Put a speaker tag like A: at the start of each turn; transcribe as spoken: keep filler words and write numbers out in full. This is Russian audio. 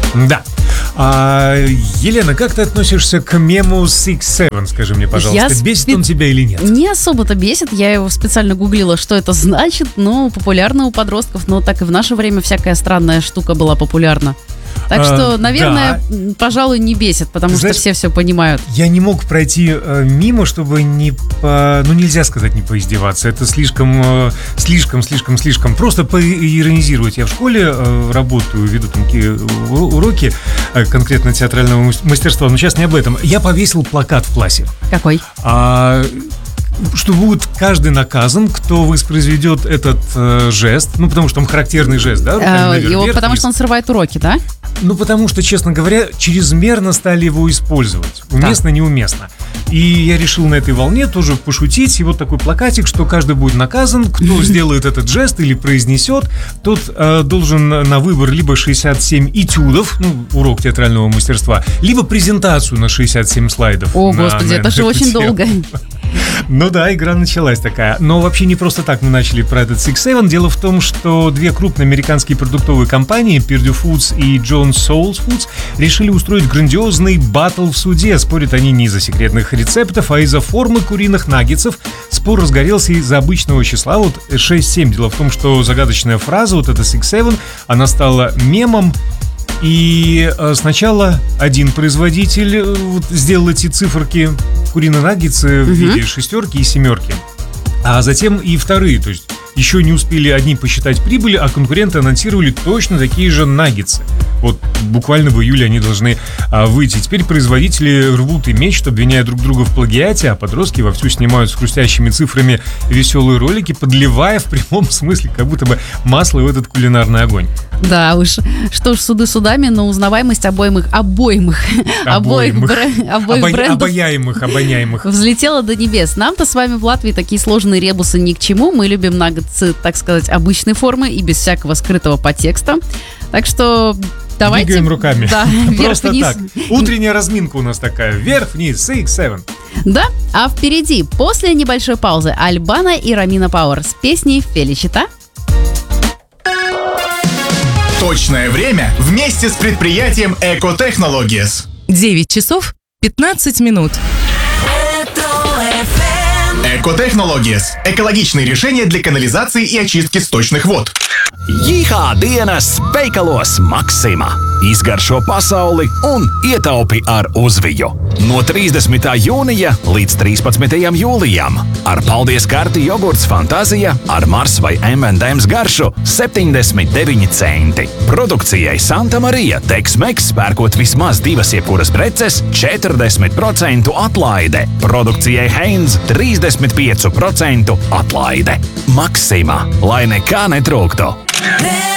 A: Да. А, Елена, как ты относишься к мему Six Seven? Скажи мне, пожалуйста,
B: Я
A: бесит
B: спи-
A: он тебя или нет?
B: Не особо-то бесит. Я его специально гуглила, что это значит. Ну, популярно у подростков, но так и в наше время всякая странная штука была популярна. Так
A: А,
B: что, наверное,
A: да.
B: м, пожалуй, не бесит, потому
A: Знаешь,
B: что все все понимают.
A: Я не мог пройти э, мимо, чтобы не по... Ну, нельзя сказать не поиздеваться. Это слишком, э, слишком, слишком, слишком. Просто поиронизировать. Я в школе э, работаю, веду там такие уроки, э, конкретно театрального мас- мастерства. Но сейчас не об этом. Я повесил плакат в классе.
B: Какой?
A: А, что будет каждый наказан, кто воспроизведет этот э, жест. Ну, потому что там характерный жест, да? Руками
B: Э,
A: наверх,
B: его,
A: вверх,
B: потому
A: вниз.
B: что он срывает уроки, да?
A: Ну, потому что, честно говоря, чрезмерно стали его использовать. Уместно, неуместно. И я решил на этой волне тоже пошутить. И вот такой плакатик, что каждый будет наказан. Кто сделает этот жест или произнесет, тот э, должен на выбор либо шестьдесят семь этюдов, ну, урок театрального мастерства, либо презентацию на шестьдесят семь слайдов.
B: О,
A: на-
B: господи,
A: на
B: это же
A: эту
B: очень
A: тему.
B: долго.
A: Ну да, игра началась такая. Но вообще не просто так мы начали про этот Six Seven. Дело в том, что две крупные американские продуктовые компании, Perdue Foods и John Souls Foods, решили устроить грандиозный баттл в суде. Спорят они не из-за секретных рецептов, а из-за формы куриных наггетсов. Спор разгорелся из-за обычного числа, вот шесть семь. Дело в том, что загадочная фраза, вот эта Six Seven, она стала мемом. И э, сначала один производитель э, вот, сделал эти циферки куриные наггетсы в виде шестерки и семерки. А затем и вторые, то есть еще не успели одни посчитать прибыли, а конкуренты анонсировали точно такие же наггетсы. Вот буквально в июле они должны а, выйти. Теперь производители рвут и мечут, обвиняя друг друга в плагиате, а подростки вовсю снимают с хрустящими цифрами веселые ролики, подливая в прямом смысле как будто бы масло в этот кулинарный огонь.
B: Да уж, что ж, суды судами, но узнаваемость обоих, обоих, обоих,
A: Обоимых.
B: бре- обоих
A: Обо-
B: брендов
A: Обаяемых, обоняемых.
B: взлетела до небес. Нам-то с вами в Латвии такие сложные ребусы ни к чему. Мы любим наггетсы, так сказать, обычной формы и без всякого скрытого подтекста. Так что давайте...
A: Двигаем руками.
B: Да,
A: Просто
B: вверх-вниз.
A: так. Утренняя разминка у нас такая. Вверх-вниз, Six Seven.
B: Да, а впереди, после небольшой паузы, Альбана и Ромина Пауэр с песней «Феличита».
C: Точное время вместе с предприятием Eco Technologies.
D: девять часов пятнадцать минут.
C: Eco Technologies – экологичные решения для канализации и очистки сточных вод.
E: Jihā dienas veikalos Maksima. Izgaršo pasauli un ietaupi ar uzviju. No trīsdesmitā jūnija līdz trīspadsmitajam jūlijam. Ar paldies karti jogurts Fantazija ar Mars vai em end em's garšu septiņdesmit deviņi centi. Produkcijai Santa Marija Tex-Mex pērkot vismaz divas jebkuras preces četrdesmit procentu atlaide. Produkcijai Heinz trīsdesmit pieci procenti atlaide. Maksima, lai nekā netrūktu.